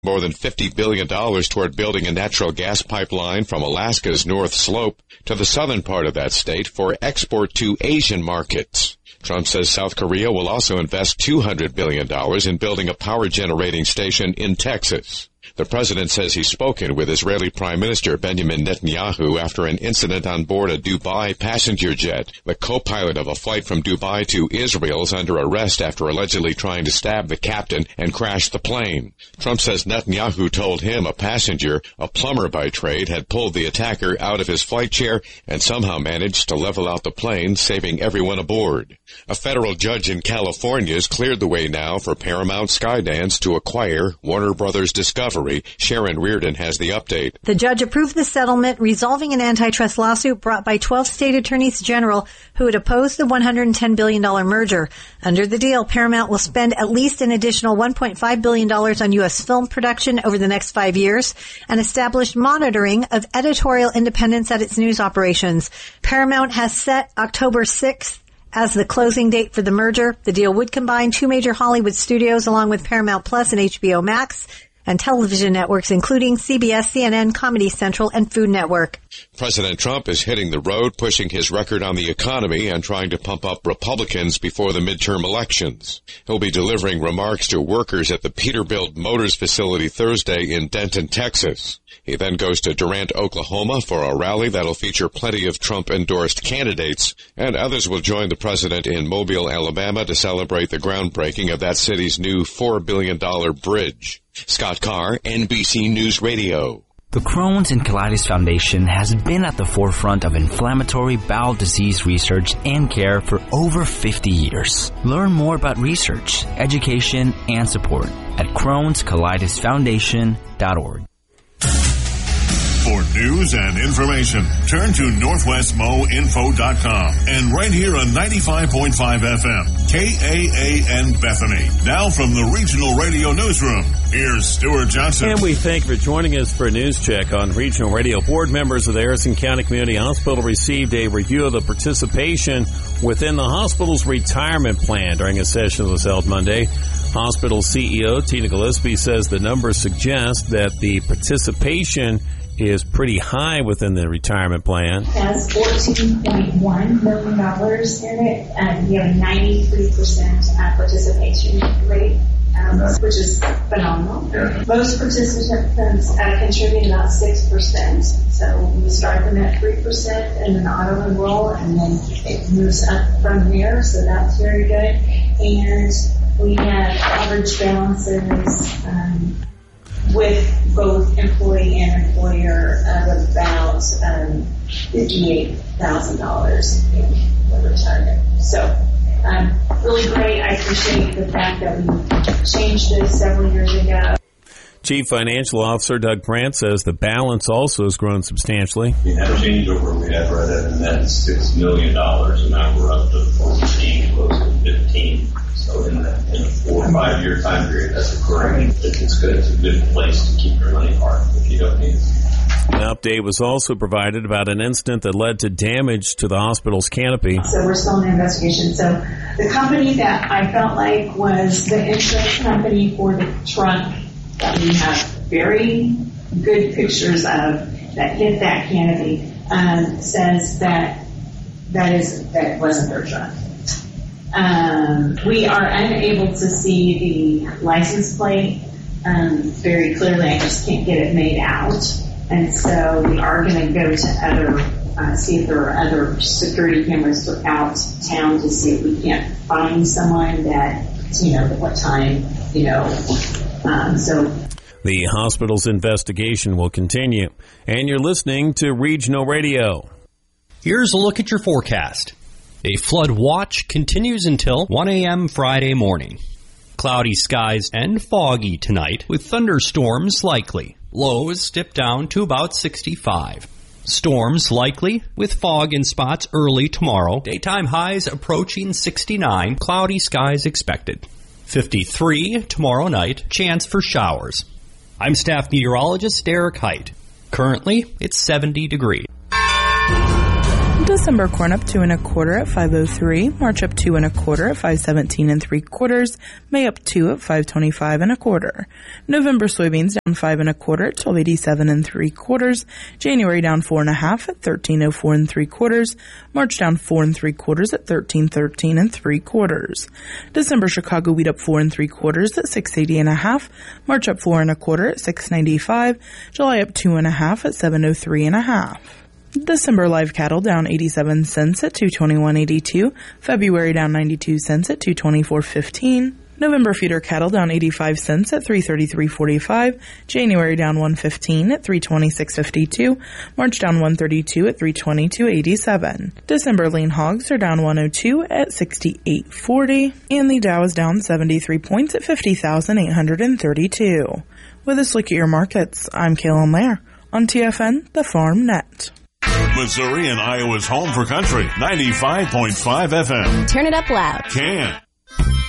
more than $50 billion toward building a natural gas pipeline from Alaska's North Slope to the southern part of that state for export to Asian markets. Trump says South Korea will also invest $200 billion in building a power generating station in Texas. The president says he's spoken with Israeli Prime Minister Benjamin Netanyahu after an incident on board a Dubai passenger jet. The co-pilot of a flight from Dubai to Israel is under arrest after allegedly trying to stab the captain and crash the plane. Trump says Netanyahu told him a passenger, a plumber by trade, had pulled the attacker out of his flight chair and somehow managed to level out the plane, saving everyone aboard. A federal judge in California has cleared the way now for Paramount Skydance to acquire Warner Brothers Discovery. Sharon Reardon has the update. The judge approved the settlement, resolving an antitrust lawsuit brought by 12 state attorneys general who had opposed the $110 billion merger. Under the deal, Paramount will spend at least an additional $1.5 billion on U.S. film production over the next 5 years and establish monitoring of editorial independence at its news operations. Paramount has set October 6th as the closing date for the merger. The deal would combine two major Hollywood studios along with Paramount Plus and HBO Max, and television networks including CBS, CNN, Comedy Central, and Food Network. President Trump is hitting the road, pushing his record on the economy and trying to pump up Republicans before the midterm elections. He'll be delivering remarks to workers at the Peterbilt Motors facility Thursday in Denton, Texas. He then goes to Durant, Oklahoma for a rally that'll feature plenty of Trump-endorsed candidates, and others will join the president in Mobile, Alabama to celebrate the groundbreaking of that city's new $4 billion bridge. Scott Carr, NBC News Radio. The Crohn's and Colitis Foundation has been at the forefront of inflammatory bowel disease research and care for over 50 years. Learn more about research, education, and support at Crohn'sColitisFoundation.org. For news and information, turn to NorthwestMoInfo.com and right here on 95.5 FM, KAAN Bethany. Now from the Regional Radio Newsroom, here's Stuart Johnson. And we thank you for joining us for a news check on Regional Radio. Board members of the Harrison County Community Hospital received a review of the participation within the hospital's retirement plan during a session that was held Monday. Hospital CEO Tina Gillespie says the numbers suggest that the participation is pretty high within the retirement plan. It has $14.1 million in it, and we have a 93% participation rate, which is phenomenal. Yeah. Most participants contribute about 6%, so we start them at 3% and then auto enroll, and then it moves up from there, so that's very good. And we have average balances with both employee and employer of about $58,000 in retirement. So really great. I appreciate the fact that we changed this several years ago. Chief Financial Officer Doug Brandt says the balance also has grown substantially. We had a changeover. We had right at net $6 million, and now we're up to 14, close to 15. So in a 4 or 5 year time period, that's occurring. It's good. It's a good place to keep your money hard if you don't need it. An update was also provided about an incident that led to damage to the hospital's canopy. So we're still in the investigation. So the company that I felt like was the insurance company for the truck that we have very good pictures of that hit that canopy says that wasn't their truck. We are unable to see the license plate very clearly. I just can't get it made out. And so we are going to go to see if there are other security cameras throughout town to see if we can't find someone that, at what time, so. The hospital's investigation will continue. And you're listening to Regional Radio. Here's a look at your forecast. A flood watch continues until 1 a.m. Friday morning. Cloudy skies and foggy tonight with thunderstorms likely. Lows dip down to about 65. Storms likely with fog in spots early tomorrow. Daytime highs approaching 69. Cloudy skies expected. 53 tomorrow night. Chance for showers. I'm staff meteorologist Derek Height. Currently, it's 70 degrees. December corn up 2 1/4 at $5.03. March up 2 1/4 at $5.17 3/4. May up 2 at $5.25 1/4. November soybeans down 5 1/4 at $12.87 3/4. January down 4 1/2 at $13.04 3/4. March down 4 3/4 at $13.13 3/4. December Chicago wheat up 4 3/4 at $6.80 1/2. March up 4 1/4 at $6.95. July up 2 1/2 at $7.03 1/2. December live cattle down 87 cents at $221.82. February down 92 cents at $224.15. November feeder cattle down 85 cents at $333.45. January down 115 at $326.52. March down 132 at $322.87. December lean hogs are down 102 at $68.40. And the Dow is down 73 points at 50,832. With a look at your markets, I'm Kaylin Lair on TFN, the Farm Net. Missouri and Iowa's home for country, 95.5 FM. Turn it up loud. Can.